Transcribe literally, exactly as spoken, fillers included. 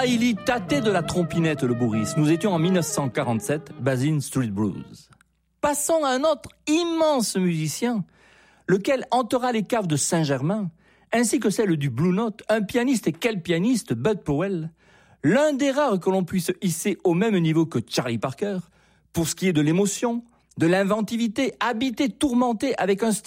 il y tâtait de la trompinette, le Bourrice. Nous étions en dix-neuf cent quarante-sept, Basin Street Blues. Passons à un autre immense musicien, lequel hantera les caves de Saint-Germain, ainsi que celle du Blue Note, un pianiste, et quel pianiste, Bud Powell, l'un des rares que l'on puisse hisser au même niveau que Charlie Parker, pour ce qui est de l'émotion, de l'inventivité, habité, tourmenté, avec un style